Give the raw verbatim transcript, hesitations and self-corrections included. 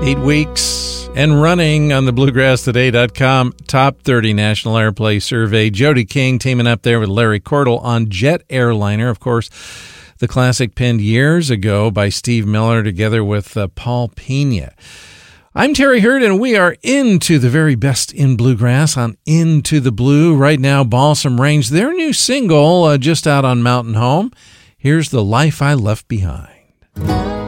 Eight weeks and running on the bluegrass today dot com Top thirty National Airplay Survey. Jody King teaming up there with Larry Cordell on Jet Airliner. Of course, the classic penned years ago by Steve Miller together with uh, Paul Pena. I'm Terry Hurd, and we are into the very best in bluegrass on Into the Blue. Right now, Balsam Range, their new single uh, just out on Mountain Home. Here's The Life I Left Behind.